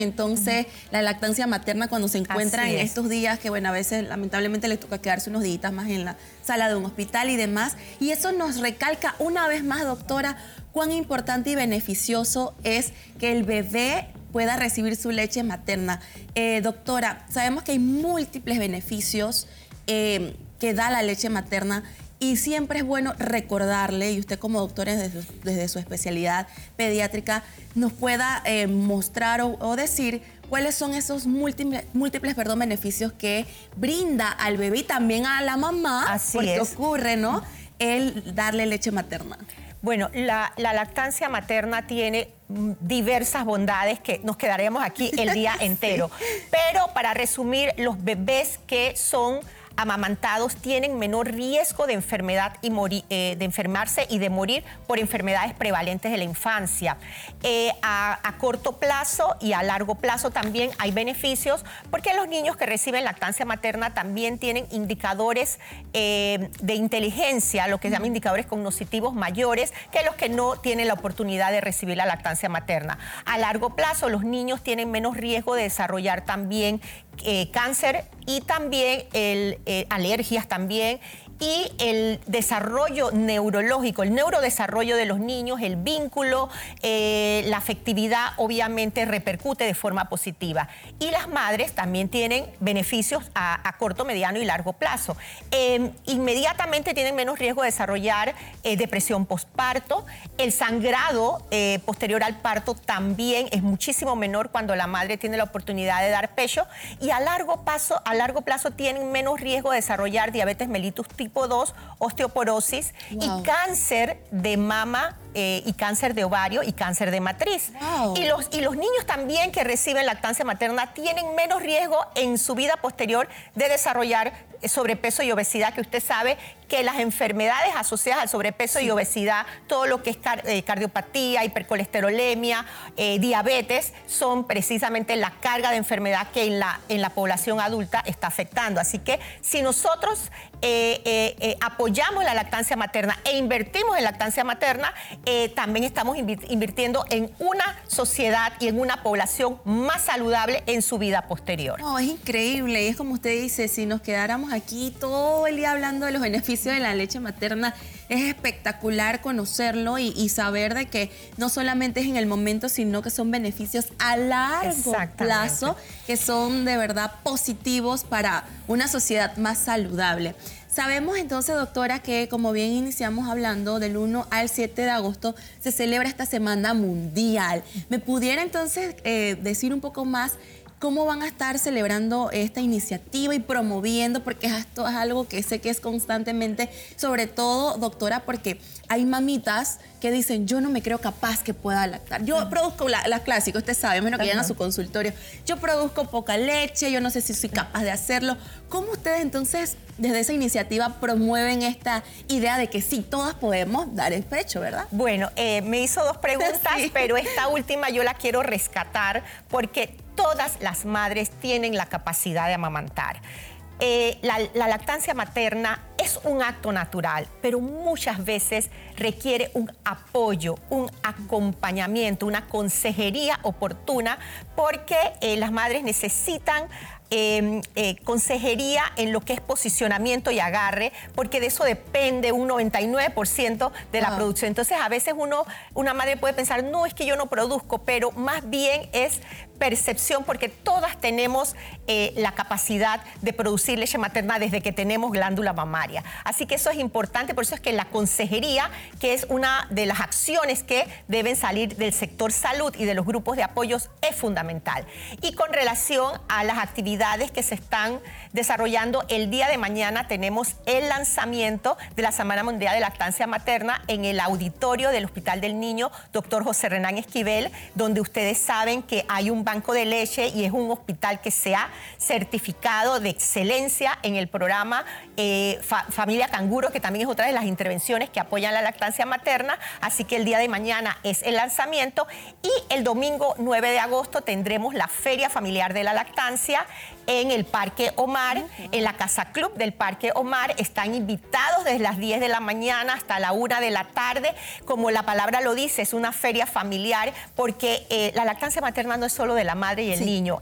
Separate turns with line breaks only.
Entonces, la lactancia materna cuando se encuentra en estos días que, bueno, a veces lamentablemente les toca quedarse unos días más en la sala de un hospital y demás. Y eso nos recalca una vez más, doctora, cuán importante y beneficioso es que el bebé pueda recibir su leche materna. Doctora, sabemos que hay múltiples beneficios que da la leche materna. Y siempre es bueno recordarle, y usted como doctora desde su especialidad pediátrica, nos pueda mostrar o decir cuáles son esos múltiples beneficios que brinda al bebé y también a la mamá, porque ocurre, ¿no?, el darle leche materna.
Bueno, la lactancia materna tiene diversas bondades que nos quedaremos aquí el día entero. Pero para resumir, los bebés que son amamantados tienen menor riesgo de enfermedad y de enfermarse y de morir por enfermedades prevalentes de la infancia. A corto plazo y a largo plazo también hay beneficios porque los niños que reciben lactancia materna también tienen indicadores de inteligencia, lo que se llama indicadores cognitivos mayores que los que no tienen la oportunidad de recibir la lactancia materna. A largo plazo los niños tienen menos riesgo de desarrollar también cáncer y también alergias también, y el desarrollo neurológico, el neurodesarrollo de los niños, el vínculo, la afectividad obviamente repercute de forma positiva. Y las madres también tienen beneficios a corto, mediano y largo plazo. Inmediatamente tienen menos riesgo de desarrollar depresión postparto. El sangrado posterior al parto también es muchísimo menor cuando la madre tiene la oportunidad de dar pecho, y a largo plazo tienen menos riesgo de desarrollar diabetes mellitus tipo 2, osteoporosis y cáncer de mama y cáncer de ovario y cáncer de matriz. Y los niños también que reciben lactancia materna tienen menos riesgo en su vida posterior de desarrollar sobrepeso y obesidad, que usted sabe que las enfermedades asociadas al sobrepeso y obesidad, todo lo que es cardiopatía, hipercolesterolemia, diabetes, son precisamente la carga de enfermedad que en la población adulta está afectando. Así que si nosotros apoyamos la lactancia materna e invertimos en lactancia materna, también estamos invirtiendo en una sociedad y en una población más saludable en su vida posterior.
No, es increíble. Y es como usted dice, si nos quedáramos aquí todo el día hablando de los beneficios de la leche materna, es espectacular conocerlo y saber de que no solamente es en el momento, sino que son beneficios a largo plazo, que son de verdad positivos para una sociedad más saludable. Sabemos entonces, doctora, que como bien iniciamos hablando, del 1 al 7 de agosto se celebra esta Semana Mundial. ¿Me pudiera entonces decir un poco más cómo van a estar celebrando esta iniciativa y promoviendo? Porque esto es algo que sé que es constantemente, sobre todo, doctora, porque hay mamitas que dicen, yo no me creo capaz que pueda lactar. Yo produzco las clásicas, usted sabe, menos que llegan a su consultorio. Yo produzco poca leche, yo no sé si soy capaz de hacerlo. ¿Cómo ustedes entonces, desde esa iniciativa, promueven esta idea de que sí, todas podemos dar el pecho, verdad?
Bueno, me hizo dos preguntas, pero esta última yo la quiero rescatar porque todas las madres tienen la capacidad de amamantar. La lactancia materna es un acto natural, pero muchas veces requiere un apoyo, un acompañamiento, una consejería oportuna, porque las madres necesitan consejería en lo que es posicionamiento y agarre, porque de eso depende un 99% de la producción. Entonces, a veces una madre puede pensar, no, es que yo no produzco, pero más bien es percepción, porque todas tenemos la capacidad de producir leche materna desde que tenemos glándula mamaria. Así que eso es importante, por eso es que la consejería, que es una de las acciones que deben salir del sector salud y de los grupos de apoyos, es fundamental. Y con relación a las actividades que se están desarrollando, el día de mañana tenemos el lanzamiento de la Semana Mundial de Lactancia Materna en el auditorio del Hospital del Niño, Dr. José Renán Esquivel, donde ustedes saben que hay un banco de leche y es un hospital que se ha certificado de excelencia en el programa Familia Canguro, que también es otra de las intervenciones que apoyan la lactancia materna. Así que el día de mañana es el lanzamiento. Y el domingo 9 de agosto tendremos la Feria Familiar de la Lactancia en el Parque Omar, en la Casa Club del Parque Omar. Están invitados desde las 10 de la mañana hasta la 1 de la tarde. Como la palabra lo dice, es una feria familiar porque la lactancia materna no es solo de la madre y el niño,